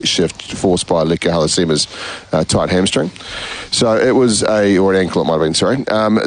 shift forced by Leka Halasima's tight hamstring. So it was or an ankle it might have been, sorry.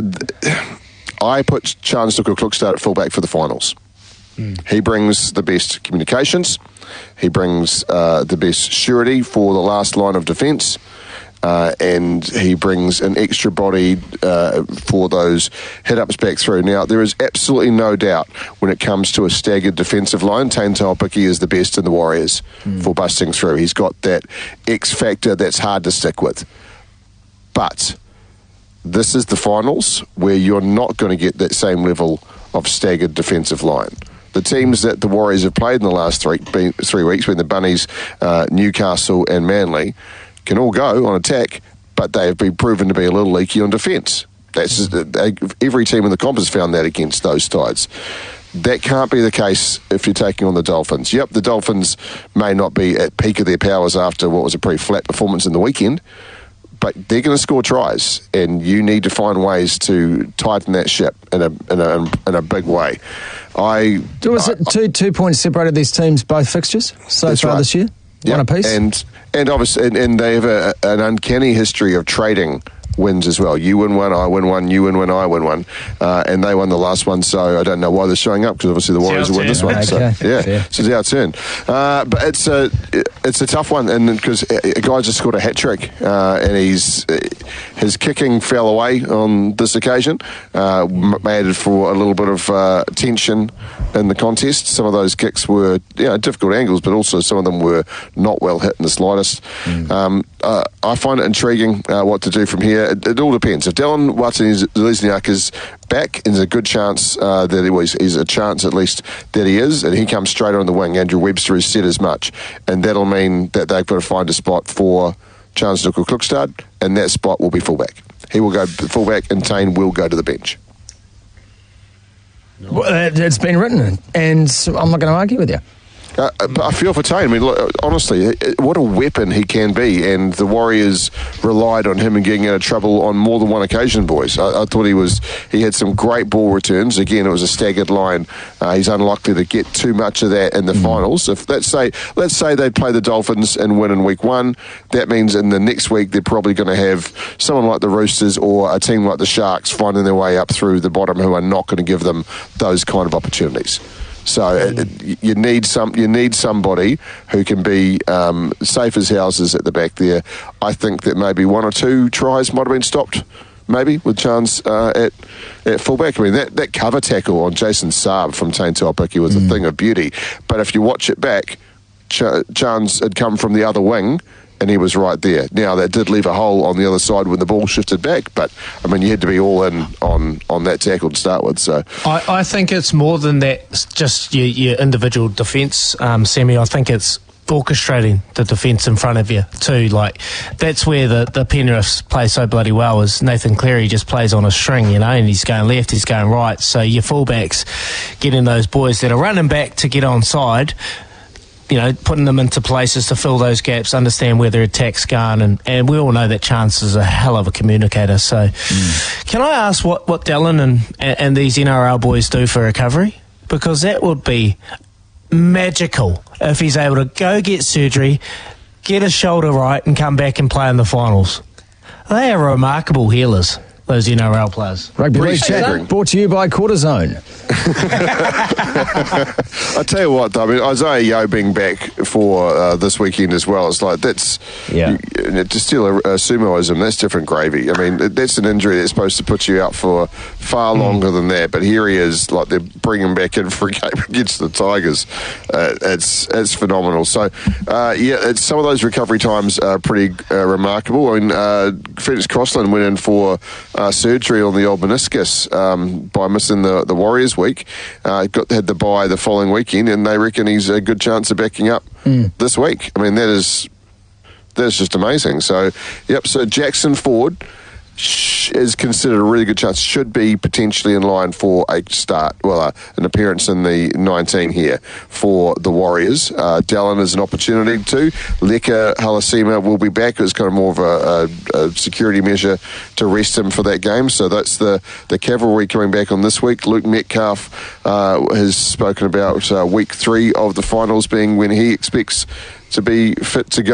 I put Chance Tuka-Klokstad at fullback for the finals. He brings the best communications. He brings the best surety for the last line of defence. And he brings an extra body for those hit-ups back through. Now, there is absolutely no doubt when it comes to a staggered defensive line, Taine Taupiki is the best in the Warriors for busting through. He's got that X factor that's hard to stick with. But this is the finals where you're not going to get that same level of staggered defensive line. The teams that the Warriors have played in the last 3 weeks, when the Bunnies, Newcastle and Manly, can all go on attack, but they have been proven to be a little leaky on defence. That's every team in the comp has found that against those sides. That can't be the case if you're taking on the Dolphins. Yep, the Dolphins may not be at peak of their powers after what was a pretty flat performance in the weekend, but they're going to score tries, and you need to find ways to tighten that ship in a big way. Was it 2 points separated these teams, both fixtures so far this year? One apiece? And obviously, and they have an uncanny history of trading wins as well. You win one, I win one, you win one, I win one. And they won the last one, so I don't know why they're showing up, because obviously the Warriors will win this one. So, so it's our turn. But it's a tough one, and because a guy just scored a hat-trick, and his kicking fell away on this occasion, made for a little bit of tension in the contest. Some of those kicks were difficult angles, but also some of them were not well hit in the slightest. I find it intriguing what to do from here. It all depends. If Dylan Watene-Zelezniak is back, there's a good chance he's a chance at least that he is, and he comes straight on the wing. Andrew Webster has said as much, and that'll mean that they've got to find a spot for Chance Tuka-Klokstad, and that spot will be fullback. He will go fullback, and Taine will go to the bench. Well, it's been written, and I'm not going to argue with you. But I feel for Taine. I mean, look, honestly, what a weapon he can be, and the Warriors relied on him and getting out of trouble on more than one occasion, boys. I thought he had some great ball returns. Again, it was a staggered line. He's unlikely to get too much of that in the finals. If let's say they play the Dolphins and win in week 1, that means in the next week they're probably going to have someone like the Roosters or a team like the Sharks finding their way up through the bottom, who are not going to give them those kind of opportunities. So you need somebody who can be safe as houses at the back there. I think that maybe 1 or 2 tries might have been stopped, maybe, with Chance at fullback. I mean, that cover tackle on Jason Saab from Taine Taupiki was a thing of beauty. But if you watch it back, Chance had come from the other wing, and he was right there. Now, that did leave a hole on the other side when the ball shifted back, but, I mean, you had to be all in on that tackle to start with. So I think it's more than that, just your individual defence, Sammy. I think it's orchestrating the defence in front of you too. Like, that's where the Penriths play so bloody well, is Nathan Cleary just plays on a string, and he's going left, he's going right. So your fullbacks getting those boys that are running back to get onside, putting them into places to fill those gaps, understand where their attack's gone, and we all know that Chance is a hell of a communicator. So can I ask what Dylan and these NRL boys do for recovery? Because that would be magical if he's able to go get surgery, get his shoulder right, and come back and play in the finals. They are remarkable healers, those NRL players. Rugby League Chat, brought to you by Cortisone. I tell you what, though, I mean, Isaiah Yeo being back for this weekend as well, it's like, that's to steal a sumoism, that's different gravy. I mean, that's an injury that's supposed to put you out for far longer than that, but here he is, like, they're bringing him back in for a game against the Tigers. It's phenomenal. So some of those recovery times are pretty remarkable. I mean, Felix Crossland went in for surgery on the old meniscus by missing the Warriors week. Had the bye the following weekend, and they reckon he's a good chance of backing up this week. I mean, that's just amazing. So, so Jackson Ford is considered a really good chance, should be potentially in line for a start, an appearance in the 19 here for the Warriors. Dallin is an opportunity too. Leka Halasima will be back. It was kind of more of a security measure to rest him for that game. So that's the cavalry coming back on this week. Luke Metcalf has spoken about week 3 of the finals being when he expects to be fit to go.